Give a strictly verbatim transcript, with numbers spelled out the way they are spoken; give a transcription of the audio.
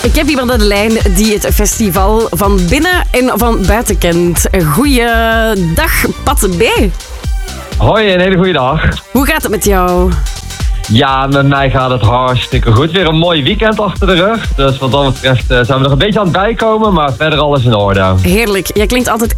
Ik heb iemand aan de lijn die het festival van binnen en van buiten kent. Goeiedag, Pat B. Hoi, een hele goede dag. Hoe gaat het met jou? Ja, met mij gaat het hartstikke goed. Weer een mooi weekend achter de rug. Dus wat dat betreft uh, zijn we nog een beetje aan het bijkomen, maar verder alles in orde. Heerlijk. Jij klinkt altijd